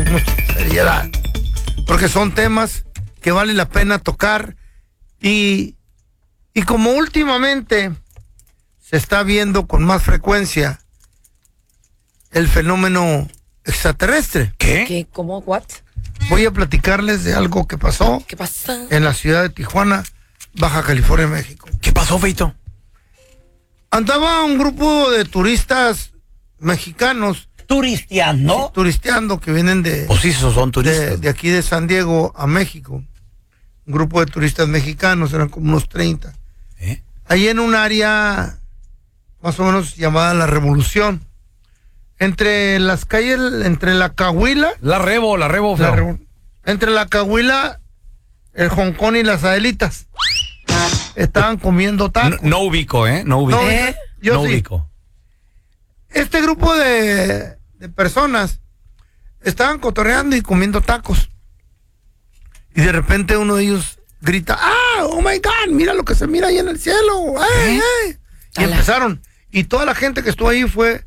mucha seriedad, porque son temas que vale la pena tocar y como últimamente se está viendo con más frecuencia el fenómeno extraterrestre. ¿Qué? ¿Cómo? ¿What? Voy a platicarles de algo que pasó ¿Qué pasa? en la ciudad de Tijuana, Baja California, México. ¿Qué pasó, Feito? Andaba un grupo de turistas mexicanos Turisteando. turisteando que vienen Pues sí, esos son turistas. de aquí de San Diego a México. Un grupo de turistas mexicanos, eran como unos 30. Ahí en un área más o menos llamada La Revolución. Entre las calles, entre la Cahuila. La Rebo, Entre la Cahuila, el Hong Kong y las Adelitas. Estaban comiendo tacos. No ubico, No ubico. No, yo No sí. ubico. Este grupo de personas estaban cotorreando y comiendo tacos. Y de repente uno de ellos grita, oh my God, mira lo que se mira ahí en el cielo. ¡Ey, ey! Y empezaron. Y toda la gente que estuvo ahí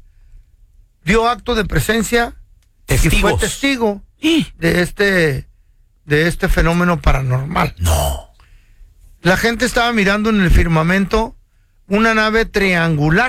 dio acto de presencia. Testigos. Y fue testigo de este fenómeno paranormal. No. La gente estaba mirando en el firmamento una nave triangular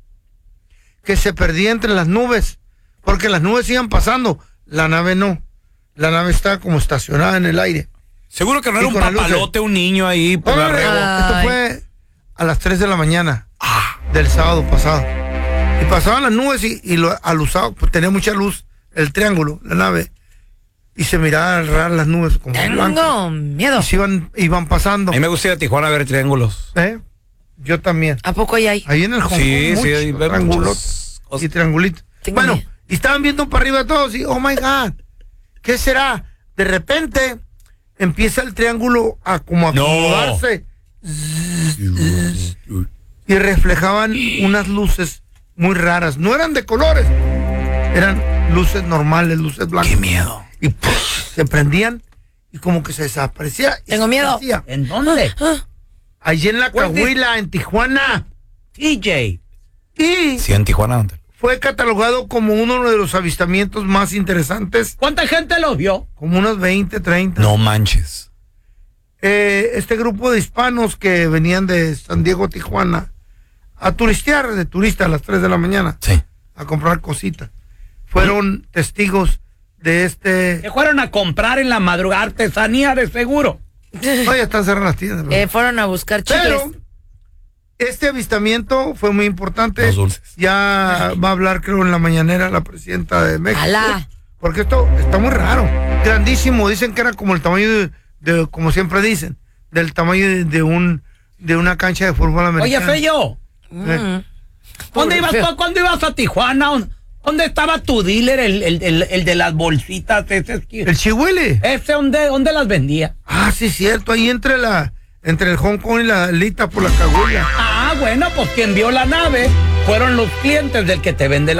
que se perdía entre las nubes, porque las nubes iban pasando, la nave no. La nave estaba como estacionada en el aire. Seguro que no era un con la luz papalote, un niño ahí por la Rebo. Esto fue a las 3 de la mañana del sábado pasado. Y pasaban las nubes y al usado, pues tenía mucha luz, el triángulo, la nave. Y se miraban raras las nubes como blancas. Tengo miedo. Y se iban pasando. A mí me gusta ir a Tijuana a ver triángulos. Yo también. ¿A poco ahí hay? Ahí en el Hong Kong, Sí, muchos hay triangulos y triangulitos. Tengo Bueno, miedo. y estaban viendo para arriba todos y, oh my God, ¿qué será? De repente empieza el triángulo a como acomodarse. Y reflejaban unas luces muy raras. No eran de colores, eran luces normales, luces blancas. ¡Qué miedo! Y se prendían y como que se desaparecía. Tengo miedo. ¿En dónde? Allí en la Cahuila, en Tijuana. TJ. Y Sí, en Tijuana. ¿Dónde? fue catalogado como uno de los avistamientos más interesantes. ¿Cuánta gente los vio? Como unos 20, 30. No manches. Este grupo de hispanos que venían de San Diego, Tijuana, a turistear, de turista a las 3 de la mañana, Sí. a comprar cositas. Fueron testigos de Que fueron a comprar en la madrugada artesanía de seguro. No, ya están cerradas las tiendas. ¿verdad? Fueron a buscar chicles. Pero este avistamiento fue muy importante. Los dulces. Ya va a hablar, creo, en la mañanera la presidenta de México. ¡Alá! Porque esto está muy raro. Grandísimo. Dicen que era como el tamaño de como siempre dicen, del tamaño de una cancha de fútbol americano. Oye, Feyo, ¿dónde ibas tú cuando ibas a Tijuana? ¿Dónde estaba tu dealer, el de las bolsitas? El chihuele. ¿Ese dónde las vendía? Sí, cierto. Ahí entre el Hong Kong y la Lita por la Cahuilla. Bueno, pues quien vio la nave fueron los clientes del que te vende la